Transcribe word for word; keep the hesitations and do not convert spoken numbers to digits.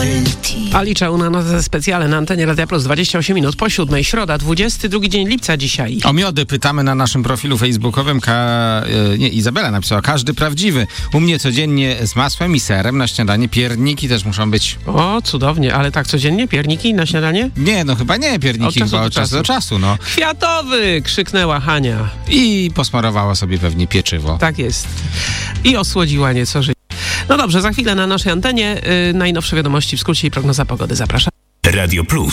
Alicia una notte specjale na antenie Radia Plus, dwadzieścia osiem minut po siódmej, środa, dwudziesty drugi dzień lipca dzisiaj. O miody pytamy na naszym profilu facebookowym. Ka- nie, Izabela napisała, każdy prawdziwy. U mnie codziennie z masłem i serem na śniadanie. Pierniki też muszą być. O, cudownie, ale tak codziennie? Pierniki na śniadanie? Nie, no chyba nie pierniki, od czasu chyba do od czasu czasu. do czasu, no. Kwiatowy! Krzyknęła Hania. I posmarowała sobie pewnie pieczywo. Tak jest. I osłodziła nieco życie. No dobrze, za chwilę na naszej antenie yy, najnowsze wiadomości w skrócie i prognoza pogody. Zapraszam. Radio Plus.